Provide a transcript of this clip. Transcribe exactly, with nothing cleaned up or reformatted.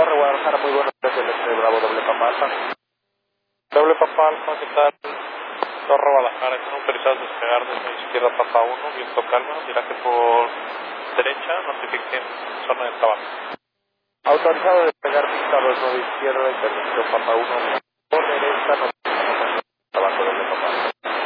Torre Guadalajara, muy buenas tardes, el este Bravo doble Papa Alfa. Doble Papa Alfa, ¿qué tal? Torre Guadalajara, están autorizados a despegar desde izquierda Papa uno, viento calma, viraje por derecha, notifiquen zona de trabajo. Autorizado a despegar pista dos nueve izquierda, intervención Papa uno, por derecha.